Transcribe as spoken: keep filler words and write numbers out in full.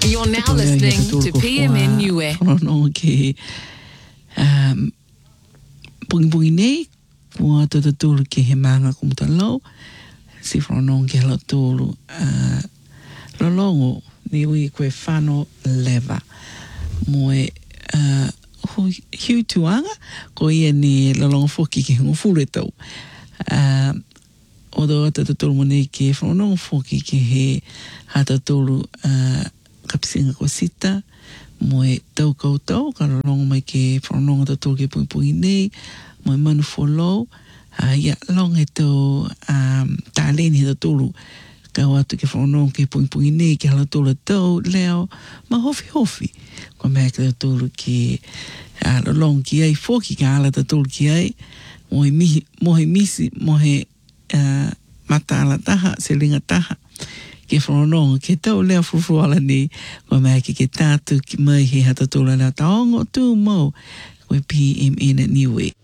You're now listening to P M N Niue. No ke um pungi pungi nei kua tata tulu ke he manga kumutalo si whanau ke hala tulu uh, lolongo ni ui koe whano leva moe uh, hiu tuanga ko ia ni lolongo foki ke hungo fure tau uh, odo tata tulu mone ke whanau foki ke he hata tulu uh, kapisinga ko sita moe tau koutou ka lolongo mai ke whanau tata tulu ke pungi pungi nei moe manu follow uh, ia long e tau um, tāleni he tulu ka watu ke whanau ke pungi pungi nei ke hala tulu tau leo ma hofi hofi kwa mea ke tulu ke uh, lolongo ki ai foki ka ala tulu ki ai mohe, mihi, mohe misi mohe uh, mata ala taha se linga taha ke whanau ke tau leo fufu ala ni kwa mea ke ke tātu ki mai he hata tulu leo taongo tu mo koe P M N Niue.